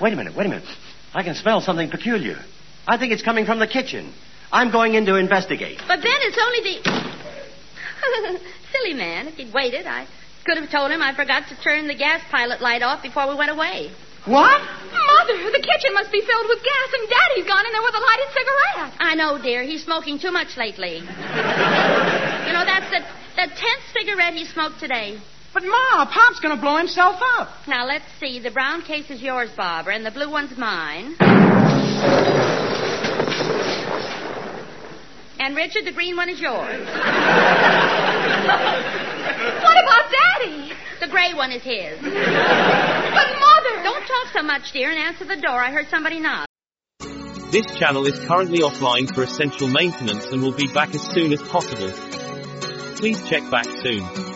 Wait a minute. I can smell something peculiar. I think it's coming from the kitchen. I'm going in to investigate. But Ben, it's only the... Silly man. If he'd waited, I could have told him I forgot to turn the gas pilot light off before we went away. What? Mother, the kitchen must be filled with gas, and Daddy's gone in there with a lighted cigarette. I know, dear. He's smoking too much lately. You know, that's the 10th cigarette he smoked today. But, Ma, Pop's going to blow himself up. Now, let's see. The brown case is yours, Barbara, and the blue one's mine. And, Richard, the green one is yours. What about Daddy? The gray one is his. But, Mother... Don't talk so much, dear, and answer the door. I heard somebody knock. This channel is currently offline for essential maintenance and will be back as soon as possible. Please check back soon.